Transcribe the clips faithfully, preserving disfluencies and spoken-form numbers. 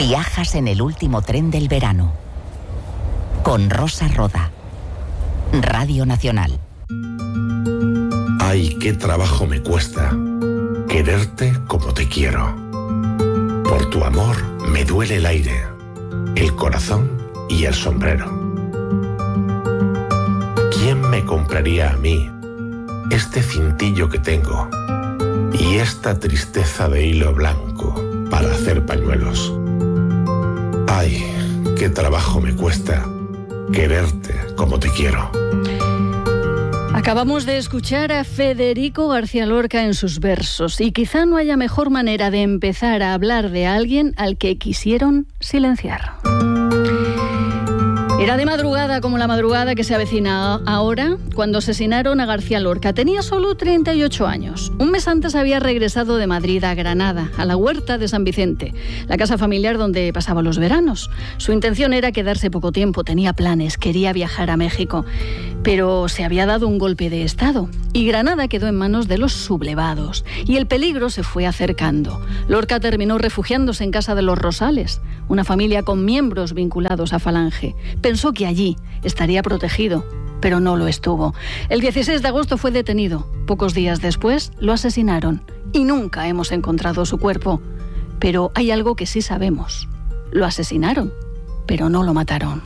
Viajas en el último tren del verano. Con Rosa Roda. Radio Nacional. Ay, qué trabajo me cuesta quererte como te quiero. Por tu amor me duele el aire, el corazón y el sombrero. ¿Quién me compraría a mí este cintillo que tengo y esta tristeza de hilo blanco para hacer pañuelos? Ay, qué trabajo me cuesta quererte como te quiero. Acabamos de escuchar a Federico García Lorca en sus versos, y quizá no haya mejor manera de empezar a hablar de alguien al que quisieron silenciar. Era de madrugada, como la madrugada que se avecina ahora, cuando asesinaron a García Lorca. Tenía solo treinta y ocho años. Un mes antes había regresado de Madrid a Granada, a la huerta de San Vicente, la casa familiar donde pasaba los veranos. Su intención era quedarse poco tiempo, tenía planes, quería viajar a México. Pero se había dado un golpe de estado y Granada quedó en manos de los sublevados y el peligro se fue acercando. Lorca terminó refugiándose en casa de los Rosales, una familia con miembros vinculados a Falange. Pensó que allí estaría protegido, pero no lo estuvo. El dieciséis de agosto fue detenido. Pocos días después lo asesinaron y nunca hemos encontrado su cuerpo. Pero hay algo que sí sabemos. Lo asesinaron, pero no lo mataron.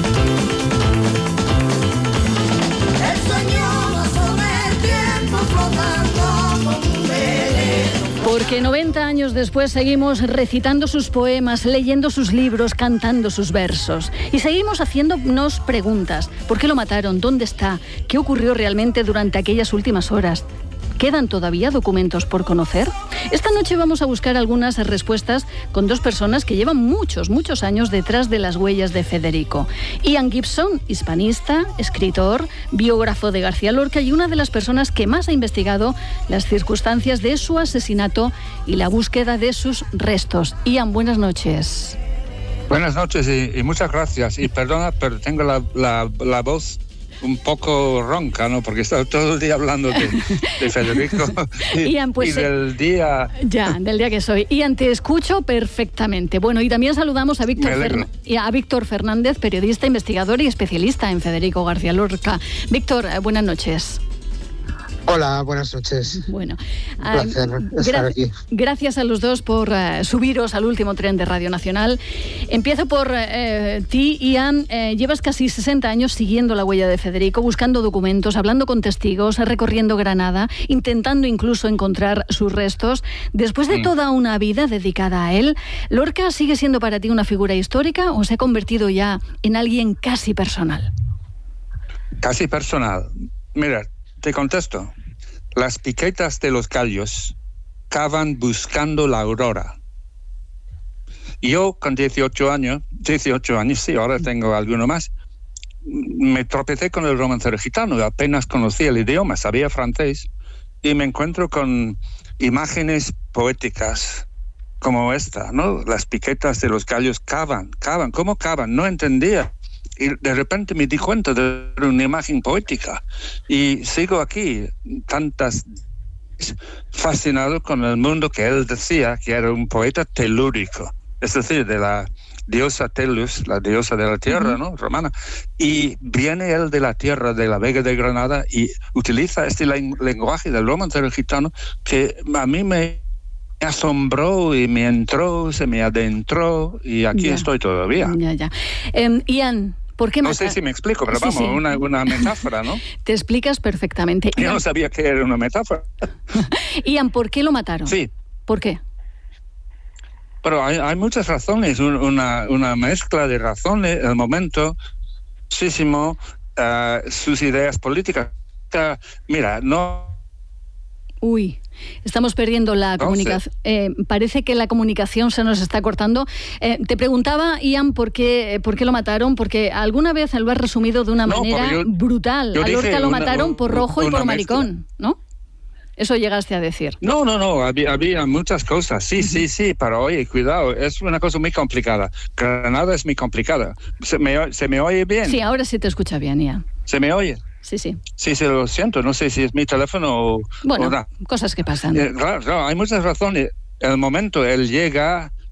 Porque noventa años después seguimos recitando sus poemas, leyendo sus libros, cantando sus versos. Y seguimos haciéndonos preguntas. ¿Por qué lo mataron? ¿Dónde está? ¿Qué ocurrió realmente durante aquellas últimas horas? ¿Quedan todavía documentos por conocer? Esta noche vamos a buscar algunas respuestas con dos personas que llevan muchos, muchos años detrás de las huellas de Federico. Ian Gibson, hispanista, escritor, biógrafo de García Lorca y una de las personas que más ha investigado las circunstancias de su asesinato y la búsqueda de sus restos. Ian, buenas noches. Buenas noches y, y muchas gracias. Y perdona, pero tengo la, la, la voz un poco ronca, ¿no? Porque he estado todo el día hablando de, de Federico y, Ian, pues, y del día... Ya, del día que soy. Ian, te escucho perfectamente. Bueno, y también saludamos a Víctor, Fern... a Víctor Fernández, periodista, investigador y especialista en Federico García Lorca. Víctor, buenas noches. Hola, buenas noches. Bueno, un placer uh, estar gra- aquí. Gracias a los dos por uh, subiros al último tren de Radio Nacional. Empiezo por uh, ti, Ian. Uh, llevas casi sesenta años siguiendo la huella de Federico, buscando documentos, hablando con testigos, recorriendo Granada, intentando incluso encontrar sus restos. Después de mm. toda una vida dedicada a él, ¿Lorca sigue siendo para ti una figura histórica o se ha convertido ya en alguien casi personal? Casi personal. Mira, te contesto. Las piquetas de los gallos cavan buscando la aurora. Yo con dieciocho años, dieciocho años, sí, ahora tengo alguno más, me tropecé con el romancero gitano, apenas conocía el idioma, sabía francés, y me encuentro con imágenes poéticas como esta, ¿no? Las piquetas de los gallos cavan, cavan, ¿cómo cavan? No entendía. Y de repente me di cuenta de una imagen poética y sigo aquí tantas fascinado con el mundo que él decía que era un poeta telúrico, es decir, de la diosa Telus, la diosa de la tierra, uh-huh. ¿no? Romana, y viene él de la tierra de la Vega de Granada y utiliza este lenguaje del romancero gitano que a mí me asombró y me entró, se me adentró y aquí ya. estoy todavía. Ya, ya. Um, Ian, ¿por qué no matar? sé si me explico, pero sí, vamos, sí. Una, una metáfora, ¿no? Te explicas perfectamente. Yo Ian... no sabía que era una metáfora. Ian, ¿por qué lo mataron? Sí. ¿Por qué? Pero hay, hay muchas razones, una, una mezcla de razones, el momento, muchísimo, uh, sus ideas políticas. Uh, mira, no... Uy... Estamos perdiendo la comunicación. Eh, parece que la comunicación se nos está cortando. Eh, te preguntaba, Ian, ¿por qué, por qué lo mataron? Porque alguna vez lo has resumido de una no, manera yo, brutal. Yo a Lorca lo una, mataron por rojo y por maricón, mezcla. ¿no? Eso llegaste a decir. No, no, no, había, había muchas cosas. Sí, uh-huh. sí, sí, pero oye, cuidado, es una cosa muy complicada. Granada es muy complicada. ¿Se me, se me oye bien? Sí, ahora sí te escucha bien, Ian. ¿Se me oye? Sí, sí. Sí, sí, lo siento. No sé si es mi teléfono o... Bueno, o no. Cosas que pasan. Eh, claro, claro, hay muchas razones. El momento, él llega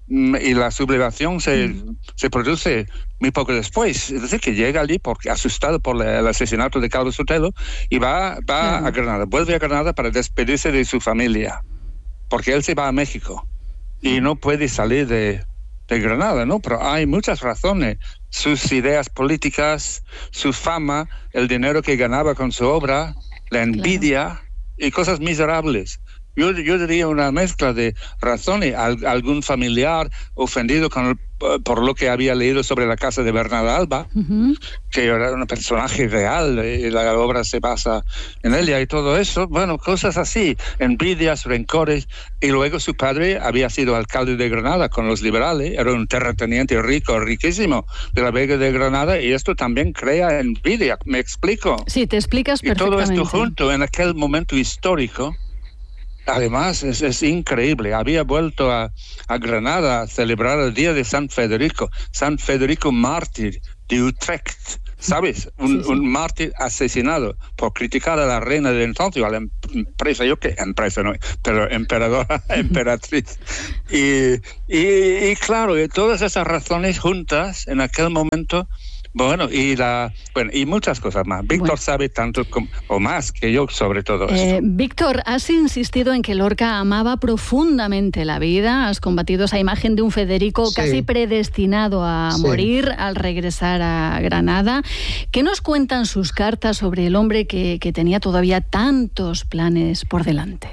y la sublevación se, mm. se produce muy poco después. Es decir, que llega allí porque asustado por el asesinato de Calvo Sotelo y va, va mm. a Granada, vuelve a Granada para despedirse de su familia, porque él se va a México y no puede salir de, de Granada, ¿no? Pero hay muchas razones. Sus ideas políticas, su fama, el dinero que ganaba con su obra, la envidia claro. y cosas miserables. Yo, yo diría una mezcla de razones. Al, algún familiar ofendido con el, por lo que había leído sobre la casa de Bernarda Alba, uh-huh. que era un personaje real, y la obra se basa en ella y todo eso. Bueno, cosas así, envidias, rencores. Y luego su padre había sido alcalde de Granada con los liberales, era un terrateniente rico, riquísimo, de la Vega de Granada, y esto también crea envidia. ¿Me explico? Sí, te explicas perfectamente. Y todo esto junto en aquel momento histórico. Además, es, es increíble. Había vuelto a, a Granada a celebrar el día de San Federico, San Federico mártir de Utrecht, ¿sabes? Un, sí, sí. un mártir asesinado por criticar a la reina de entonces, a la empresa, yo qué empresa, no, pero emperadora, emperatriz. Y, y, y claro, y todas esas razones juntas en aquel momento. Bueno, y la bueno y muchas cosas más. Víctor bueno. sabe tanto como, o más que yo sobre todo esto. Eh, Víctor, has insistido en que Lorca amaba profundamente la vida, has combatido esa imagen de un Federico sí. casi predestinado a sí. morir al regresar a Granada. ¿Qué nos cuentan sus cartas sobre el hombre que, que tenía todavía tantos planes por delante?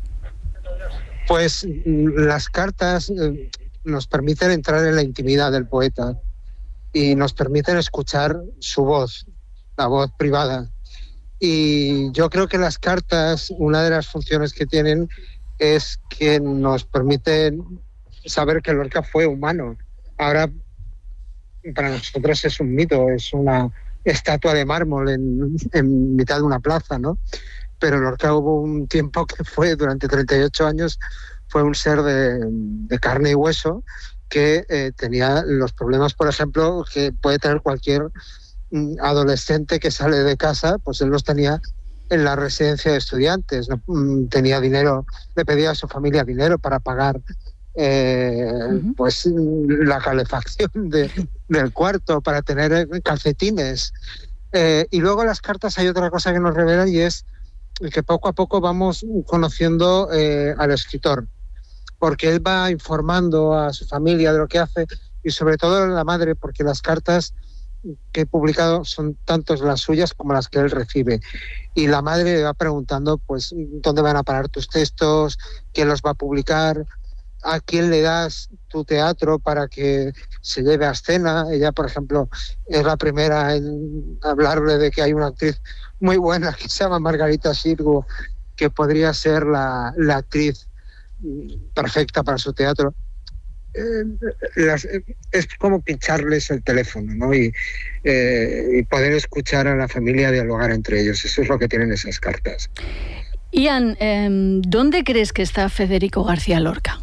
Pues las cartas eh, nos permiten entrar en la intimidad del poeta y nos permiten escuchar su voz, la voz privada. Y yo creo que las cartas, una de las funciones que tienen es que nos permiten saber que Lorca fue humano. Ahora, para nosotros es un mito, es una estatua de mármol en, en mitad de una plaza, ¿no? Pero Lorca hubo un tiempo que fue, durante treinta y ocho años, fue un ser de, de carne y hueso, que eh, tenía los problemas, por ejemplo, que puede tener cualquier mm, adolescente que sale de casa, pues él los tenía en la residencia de estudiantes. No, mm, tenía dinero, le pedía a su familia dinero para pagar eh, uh-huh. pues la calefacción de, del cuarto, para tener calcetines. Eh, y luego en las cartas hay otra cosa que nos revelan, y es que poco a poco vamos conociendo eh, al escritor, porque él va informando a su familia de lo que hace, y sobre todo a la madre, porque las cartas que he publicado son tanto las suyas como las que él recibe. Y la madre le va preguntando, pues, ¿dónde van a parar tus textos? ¿Quién los va a publicar? ¿A quién le das tu teatro para que se lleve a escena? Ella, por ejemplo, es la primera en hablarle de que hay una actriz muy buena que se llama Margarita Xirgu, que podría ser la, la actriz perfecta para su teatro. Eh, las, es como pincharles el teléfono, ¿no? Y, eh, y poder escuchar a la familia dialogar entre ellos. Eso es lo que tienen esas cartas. Ian, eh, ¿dónde crees que está Federico García Lorca?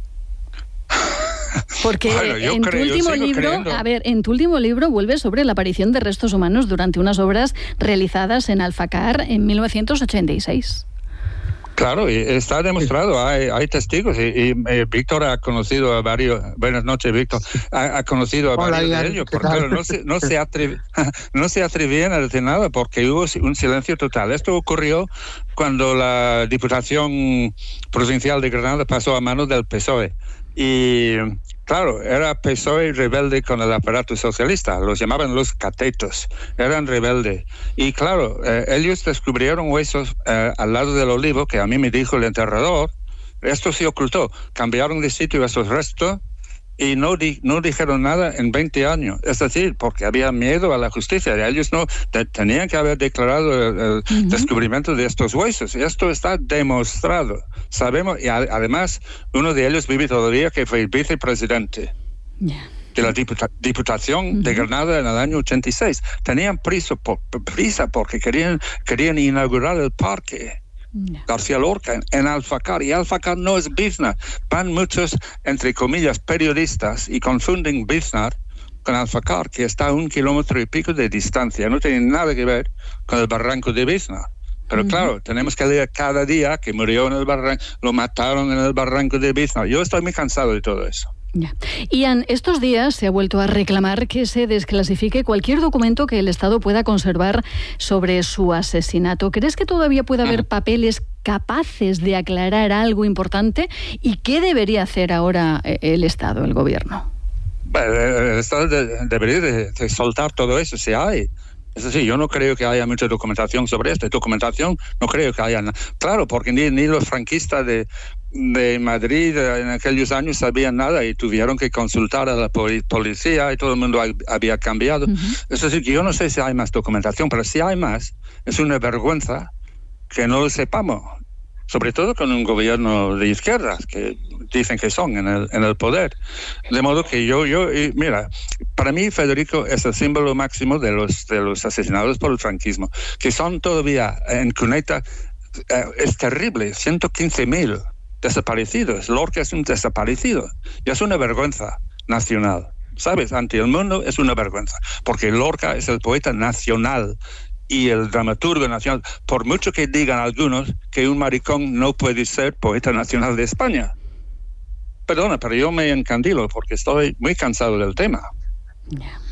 Porque bueno, en tu creo, último libro, creyendo. a ver, en tu último libro vuelves sobre la aparición de restos humanos durante unas obras realizadas en Alfacar en mil novecientos ochenta y seis. Claro, y está demostrado, hay, hay testigos, y, y eh, Víctor ha conocido a varios, buenas noches Víctor, ha, ha conocido a Hola, varios Ian, de ellos, porque claro, no, se, no, se atrev, no se atrevían a decir nada porque hubo un silencio total. Esto ocurrió cuando la Diputación Provincial de Granada pasó a manos del P S O E. Y claro, era P S O E rebelde con el aparato socialista, los llamaban los catetos, eran rebeldes. Y claro, eh, ellos descubrieron huesos eh, al lado del olivo, que a mí me dijo el enterrador. Esto se ocultó, cambiaron de sitio esos restos y no, di, no dijeron nada en veinte años. Es decir, porque había miedo a la justicia. Ellos no te, tenían que haber declarado el, el uh-huh. descubrimiento de estos huesos. Y esto está demostrado. Sabemos, y a, además, uno de ellos vive todavía, que fue el vicepresidente yeah. de la diputa, Diputación uh-huh. de Granada en el año ochenta y seis. Tenían prisa, por, prisa porque querían, querían inaugurar el parque No. García Lorca en, en Alfacar, y Alfacar no es Biznar. Van muchos, entre comillas, periodistas y confunden Biznar con Alfacar, que está a un kilómetro y pico de distancia. No tiene nada que ver con el barranco de Biznar. Pero uh-huh. claro, tenemos que leer cada día que murió en el barranco, lo mataron en el barranco de Biznar. Yo estoy muy cansado de todo eso. Ya. Ian, estos días se ha vuelto a reclamar que se desclasifique cualquier documento que el Estado pueda conservar sobre su asesinato. ¿Crees que todavía puede haber papeles capaces de aclarar algo importante? ¿Y qué debería hacer ahora el Estado, el Gobierno? Bueno, el Estado de, debería de, de soltar todo eso, si hay. Es decir, yo no creo que haya mucha documentación sobre esto. Documentación no creo que haya. Claro, porque ni, ni los franquistas de, de Madrid en aquellos años sabían nada y tuvieron que consultar a la policía y todo el mundo había cambiado. Uh-huh. Es decir, que yo no sé si hay más documentación, pero si hay más, es una vergüenza que no lo sepamos. Sobre todo con un gobierno de izquierdas que dicen que son en el, en el poder. De modo que yo, yo y mira, para mí Federico es el símbolo máximo de los, de los asesinados por el franquismo, que son todavía en cuneta, eh, es terrible, ciento quince mil desaparecidos. Lorca es un desaparecido y es una vergüenza nacional, ¿sabes? Ante el mundo es una vergüenza, porque Lorca es el poeta nacional y el dramaturgo nacional, por mucho que digan algunos que un maricón no puede ser poeta nacional de España. Perdona, pero yo me encandilo porque estoy muy cansado del tema. Yeah.